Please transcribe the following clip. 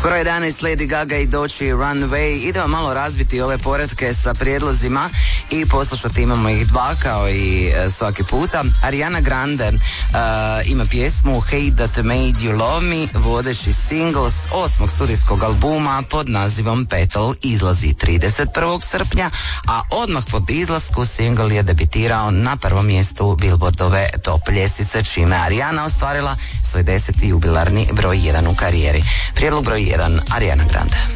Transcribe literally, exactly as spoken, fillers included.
Broj jedanaest, Lady Gaga i Doechii Runway. Idemo malo razbiti ove poretke sa prijedlozima i poslušati, imamo ih dva kao i e, svaki puta. Ariana Grande e, ima pjesmu Hate That Made You Love Me, vodeći single s osmog studijskog albuma pod nazivom Petal, izlazi trideset prvog srpnja, a odmah pod izlasku single je debitirao na prvom mjestu Billboardove top ljestvice, čime Ariana ostvarila svoj deseti jubilarni broj jedan u karijeri. Prijedlog broj jedan, Ariana Grande.